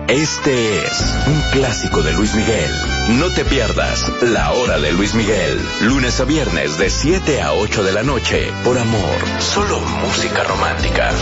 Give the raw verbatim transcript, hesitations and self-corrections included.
Este es un clásico de Luis Miguel. No te pierdas La Hora de Luis Miguel, lunes a viernes de siete a ocho de la noche, por Amor, solo música romántica.